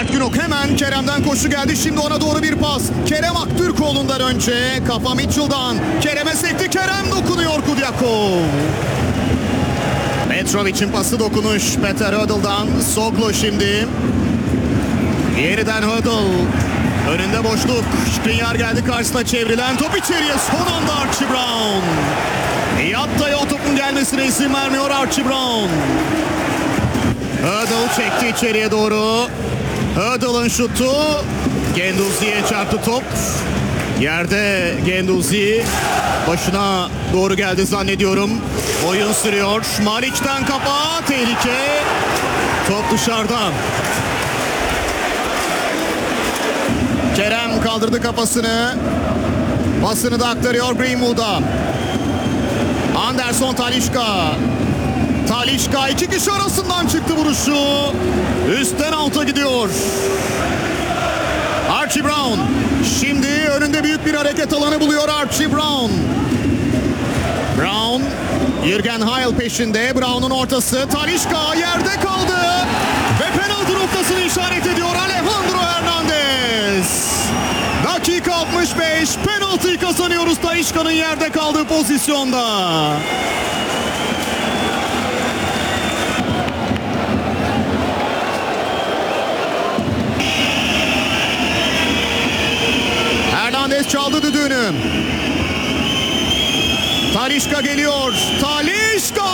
Mert Günok hemen Kerem'den koşu geldi. Şimdi ona doğru bir pas. Kerem Aktürkoğlu'ndan önce. Kafa Mitchell'dan. Kerem'e sekti. Kerem dokunuyor Kudyakov. Petrovic'in pası dokunuş. Peter Hödl'dan. Soglo şimdi. Yeniden Hödl. Önünde boşluk. Skriniar geldi karşısına, çevrilen top içeriye. Son anda Archie Brown. Yatta'ya o topun gelmesine izin vermiyor Archie Brown. Hödl çekti içeriye doğru. Hödl'ın şutu. Guendouzi'ye çarptı top. Yerde Guendouzi. Başına doğru geldi zannediyorum. Oyun sürüyor. Malic'ten kafa. Tehlike. Top dışarıdan. Kerem kaldırdı kafasını. Pasını da aktarıyor Greenwood'a. Anderson Talisca. Talisca iki kişi arasından çıktı vuruşu. Üstten alta gidiyor. Archie Brown. Şimdi önünde büyük bir hareket alanı buluyor Archie Brown. Brown. Jürgen Heil peşinde. Brown'un ortası. Talisca yerde kaldı. Ve penaltı noktasını işaret ediyor Alejandro Hernandez. Dakika 65. Penaltıyı kazanıyoruz Talisca'nın yerde kaldığı pozisyonda. Hernandez çaldı düdüğünü. Talisca geliyor. Talisca!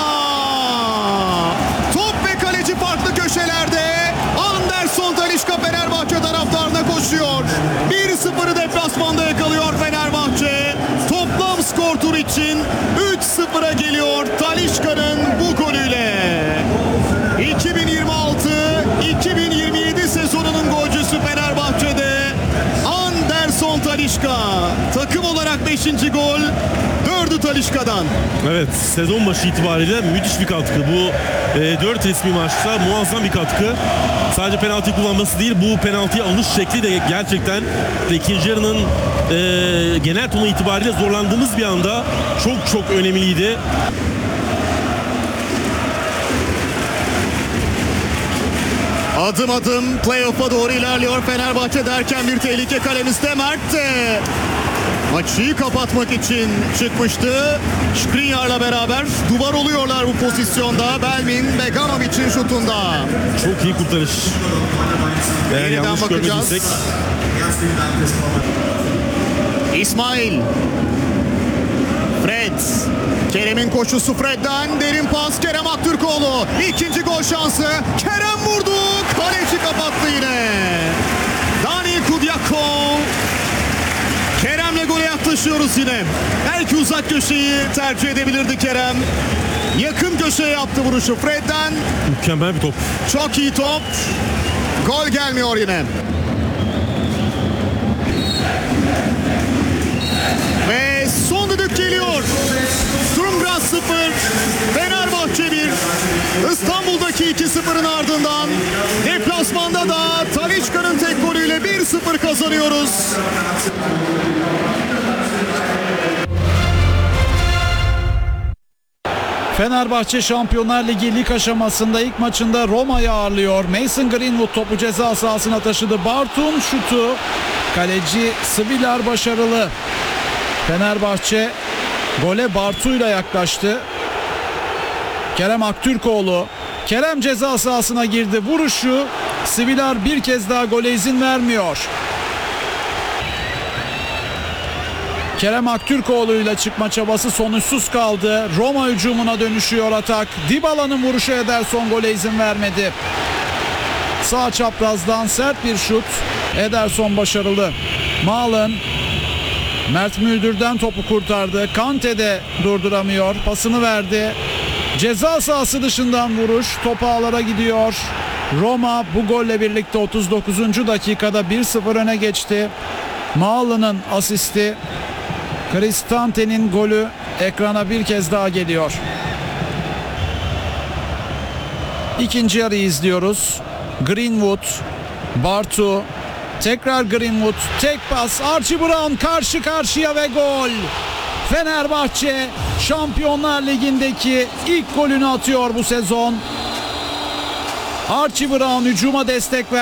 Top ve kaleci farklı köşelerde. Anderson Talisca Fenerbahçe taraftarına koşuyor. 1-0'ı deplasmanda yakalıyor Fenerbahçe. Toplam skor tur için 3-0'a geliyor Talisca'nın bu golüyle. 2026-2027 sezonunun golcüsü Fenerbahçe'de Anderson Talisca. Takım olarak 5. gol, 4'ü Talisca'dan. Evet, sezon başı itibariyle müthiş bir katkı. Bu 4 resmi maçta muazzam bir katkı. Sadece penaltı kullanması değil, bu penaltıya alış şekli de gerçekten ikinci yarının genel tonu itibariyle zorlandığımız bir anda çok önemliydi. Adım adım playoff'a doğru ilerliyor Fenerbahçe derken bir tehlike kalemizde. Mert de maçı kapatmak için çıkmıştı. Skriniar'la beraber duvar oluyorlar bu pozisyonda. Belmin Beganovic'in şutunda. Çok iyi kurtarış. Eğer Yeniden yanlış bakacağız. görmediysek. İsmail. Fred. Kerem'in koşusu Fred'den. Derin pas Kerem Aktürkoğlu. İkinci gol şansı. Kerem vurdu. Kaleci kapattı yine. Dani Kudyakov. Kerem'le gole yaklaşıyoruz yine. Belki uzak köşeyi tercih edebilirdi Kerem. Yakın köşeye yaptı vuruşu Fred'den. Mükemmel bir top. Çok iyi top. Gol gelmiyor yine. Ve son düdük geliyor. Sturmgras 0, Fenerbahçe 1. İstanbul'daki 2-0'ın ardından deplasmanda da Talisca'nın tek golüyle 1-0 kazanıyoruz. Fenerbahçe Şampiyonlar Ligi lig aşamasında ilk maçında Roma'yı ağırlıyor. Mason Greenwood topu ceza sahasına taşıdı. Bartu'nun şutu. Kaleci Svilar başarılı. Fenerbahçe gole Bartu'yla yaklaştı. Kerem Aktürkoğlu. Kerem ceza sahasına girdi. Vuruşu. Svilar bir kez daha gole izin vermiyor. Kerem Aktürkoğlu'yla çıkma çabası sonuçsuz kaldı. Roma hücumuna dönüşüyor atak. Dybala'nın vuruşu Ederson gole izin vermedi. Sağ çaprazdan sert bir şut. Ederson başarılı. Malen Mert Müldür'den topu kurtardı. Kante de durduramıyor. Pasını verdi. Ceza sahası dışından vuruş. Top ağlara gidiyor. Roma bu golle birlikte 39. dakikada 1-0 öne geçti. Malen'ın asisti. Kristante'nin golü ekrana bir kez daha geliyor. İkinci yarıyı izliyoruz. Greenwood, Bartu, tekrar Greenwood, tek pas, Archie Brown karşı karşıya ve gol. Fenerbahçe Şampiyonlar Ligi'ndeki ilk golünü atıyor bu sezon. Archie Brown hücuma destek verdi.